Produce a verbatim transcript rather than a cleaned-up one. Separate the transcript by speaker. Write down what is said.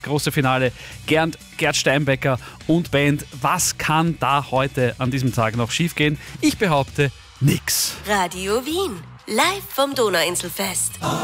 Speaker 1: große Finale. Gerd, Gerd Steinbecker und Band. Was kann da heute an diesem Tag noch schiefgehen? Ich behaupte, nix.
Speaker 2: Radio Wien, live vom Donauinselfest.